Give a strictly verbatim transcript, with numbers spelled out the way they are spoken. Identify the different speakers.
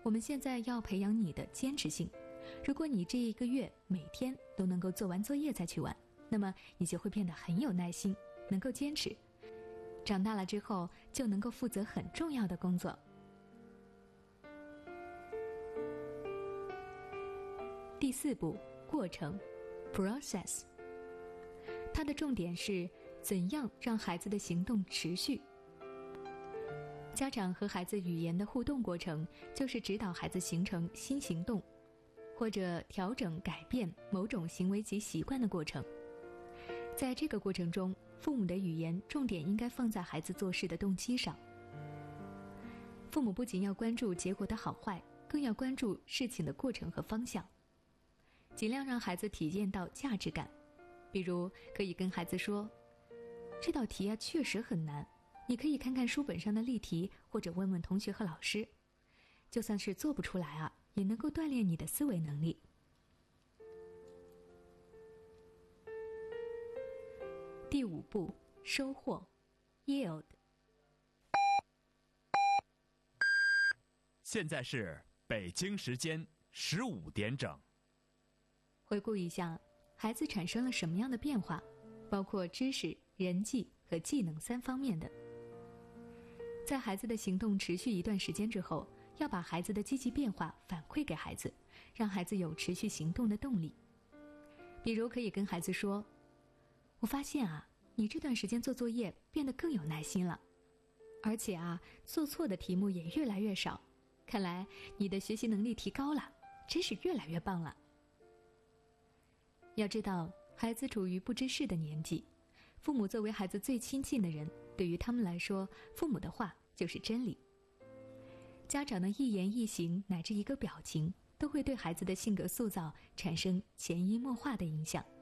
Speaker 1: 我们现在要培养你的坚持性。如果你这一个月每天都能够做完作业再去玩，那么你就会变得很有耐心，能够坚持。长大了之后就能够负责很重要的工作。第四步，过程 process， 它的重点是怎样让孩子的行动持续。家长和孩子语言的互动过程，就是指导孩子形成新行动，或者调整改变某种行为及习惯的过程。在这个过程中，父母的语言重点应该放在孩子做事的动机上。父母不仅要关注结果的好坏，更要关注事情的过程和方向，尽量让孩子体验到价值感。比如可以跟孩子说，这道题啊确实很难，你可以看看书本上的例题，或者问问同学和老师，就算是做不出来啊，也能够锻炼你的思维能力。第五步，收获 yield。
Speaker 2: 现在是北京时间十五点整。
Speaker 1: 回顾一下，孩子产生了什么样的变化，包括知识、人际和技能三方面的。在孩子的行动持续一段时间之后，要把孩子的积极变化反馈给孩子，让孩子有持续行动的动力。比如可以跟孩子说，我发现啊，你这段时间做作业变得更有耐心了，而且啊，做错的题目也越来越少，看来你的学习能力提高了，真是越来越棒了。要知道，孩子处于不知事的年纪，父母作为孩子最亲近的人，对于他们来说，父母的话就是真理。家长的一言一行乃至一个表情，都会对孩子的性格塑造产生潜移默化的影响。